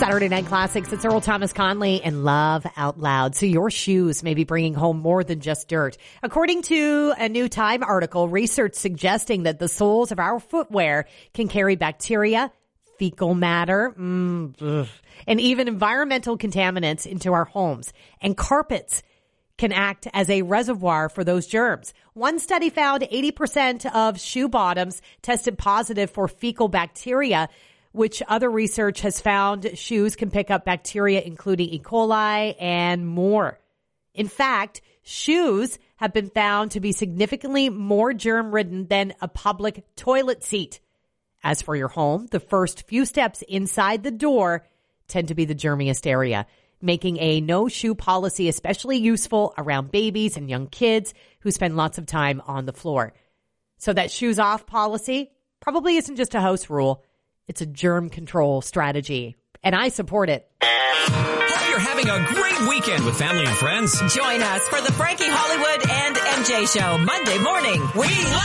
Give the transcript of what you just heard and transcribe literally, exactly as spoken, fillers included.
Saturday Night Classics. It's Earl Thomas Conley and Love Out Loud. So your shoes may be bringing home more than just dirt. According to a new Time article, research suggesting that the soles of our footwear can carry bacteria, fecal matter, mm, and even environmental contaminants into our homes. And carpets can act as a reservoir for those germs. One study found eighty percent of shoe bottoms tested positive for fecal bacteria, which other research has found shoes can pick up bacteria, including E. coli and more. In fact, shoes have been found to be significantly more germ-ridden than a public toilet seat. As for your home, the first few steps inside the door tend to be the germiest area, making a no-shoe policy especially useful around babies and young kids who spend lots of time on the floor. So that shoes-off policy probably isn't just a house rule. It's a germ control strategy, and I support it. Hope you're having a great weekend with family and friends. Join us for the Frankie Hollywood and M J Show Monday morning. We